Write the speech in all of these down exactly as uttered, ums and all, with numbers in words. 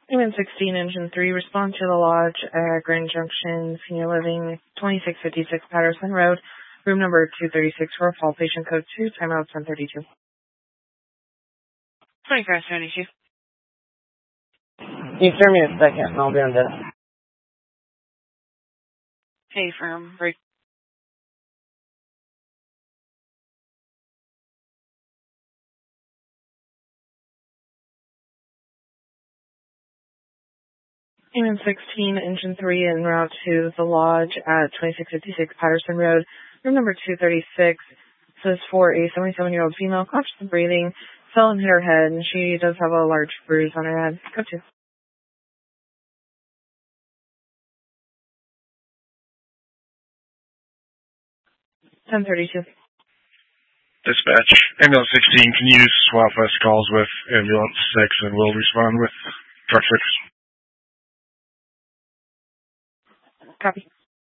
Human sixteen, Engine three, respond to the lodge at Grand Junction, Senior Living, twenty-six fifty-six Patterson Road, room number two thirty-six for a fall, patient code two, timeout ten thirty-two. twenty-five seventy-two. You spare me a second and I'll be on desk. Hey, firm, break. Human sixteen, Engine three, en route to the lodge at twenty-six fifty-six Patterson Road, room number two thirty-six. This is for a seventy-seven-year-old female, conscious and breathing, fell and hit her head, and she does have a large bruise on her head. Go to. ten thirty-two. Dispatch, ambulance sixteen, can you swap us calls with ambulance six and we'll respond with truck six? Copy.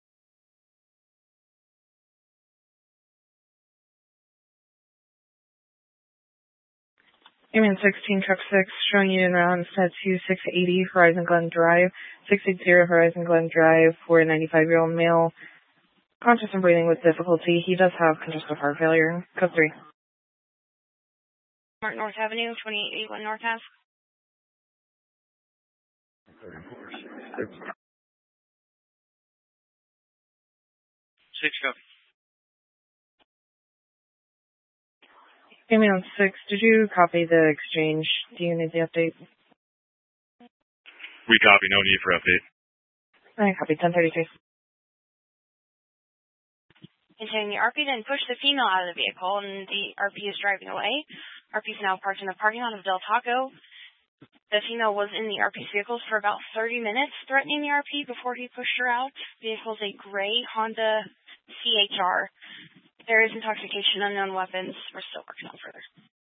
Ambulance sixteen, truck six, showing you in route set to six eighty Horizon Glen Drive, six eighty Horizon Glen Drive for a ninety-five-year-old male, conscious and breathing with difficulty. He does have congestive heart failure. Code three. Martin North Avenue, twenty-eight eighty-one North Ave. Six copy. Ambulance six, did you copy the exchange? Do you need the update? We copy, no need for update. I copy, ten thirty-two. Containing the R P, then push the female out of the vehicle, and the R P is driving away. R P is now parked in the parking lot of Del Taco. The female was in the R P's vehicles for about thirty minutes, threatening the R P before he pushed her out. The vehicle is a gray Honda C H R. There is intoxication, unknown weapons. We're still working on further.